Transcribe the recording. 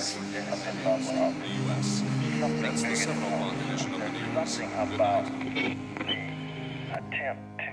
States and in the U.S. That's the Seminole Bond edition of the news. Something Good about night. the attempt